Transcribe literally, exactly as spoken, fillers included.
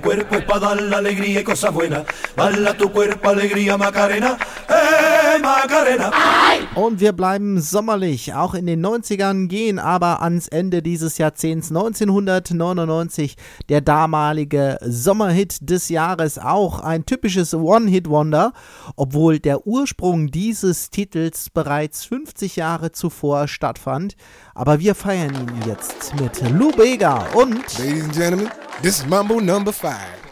cuerpo es para dar la alegría y cosas buenas. Bala tu cuerpo, alegría, Macarena, eh, Macarena. Und wir bleiben sommerlich, auch in den neunzigern, gehen aber ans Ende dieses Jahrzehnts. neunzehnhundertneunundneunzig, der damalige Sommerhit des Jahres, auch ein typisches One-Hit-Wonder, obwohl der Ursprung dieses Titels bereits fünfzig Jahre zuvor stattfand. Aber wir feiern ihn jetzt mit Lou Bega und... Ladies and gentlemen, this is Mambo number five.